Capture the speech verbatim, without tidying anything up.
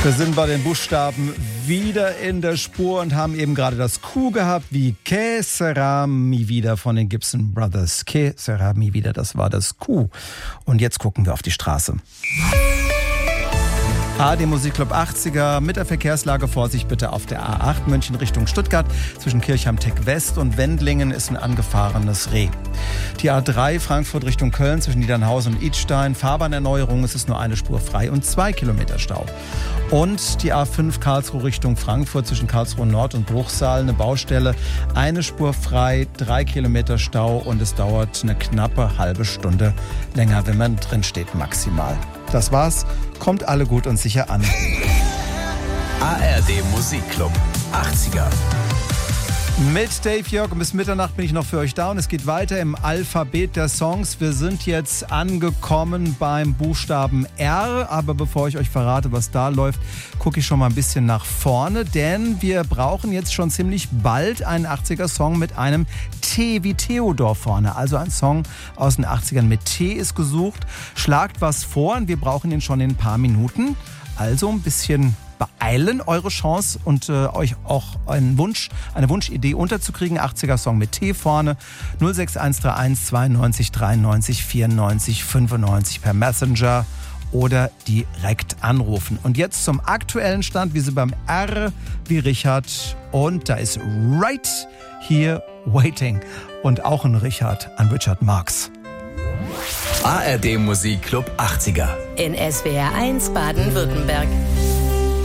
Wir sind bei den Buchstaben wieder in der Spur und haben eben gerade das Q gehabt, wie Que sera mi vida von den Gibson Brothers. Que sera mi vida, das war das Q. Und jetzt gucken wir auf die Straße. A R D Musikclub achtziger mit der Verkehrslage. Vorsicht bitte auf der A acht München Richtung Stuttgart. Zwischen Kirchheim-Tech West und Wendlingen ist ein angefahrenes Reh. Die A drei Frankfurt Richtung Köln zwischen Niedernhausen und Idstein. Fahrbahnerneuerung, es ist nur eine Spur frei und zwei Kilometer Stau. Und die A fünf Karlsruhe Richtung Frankfurt zwischen Karlsruhe Nord und Bruchsal. Eine Baustelle, eine Spur frei, drei Kilometer Stau und es dauert eine knappe halbe Stunde länger, wenn man drin steht maximal. Das war's. Kommt alle gut und sicher an. A R D Musikclub achtziger. Mit Dave Jörg und bis Mitternacht bin ich noch für euch da und es geht weiter im Alphabet der Songs. Wir sind jetzt angekommen beim Buchstaben R, aber bevor ich euch verrate, was da läuft, gucke ich schon mal ein bisschen nach vorne, denn wir brauchen jetzt schon ziemlich bald einen achtziger-Song mit einem T wie Theodor vorne. Also ein Song aus den achtzigern mit T ist gesucht. Schlagt was vor und wir brauchen ihn schon in ein paar Minuten. Also ein bisschen beeilen, eure Chance und äh, euch auch einen Wunsch, eine Wunschidee unterzukriegen. achtziger-Song mit T vorne. null sechs eins drei eins zweiundneunzig dreiundneunzig vierundneunzig fünfundneunzig per Messenger oder direkt anrufen. Und jetzt zum aktuellen Stand. Wir sind beim R wie Richard und da ist Right Here Waiting. Und auch ein Richard an Richard Marx. A R D Musikclub achtziger. In S W R eins Baden-Württemberg.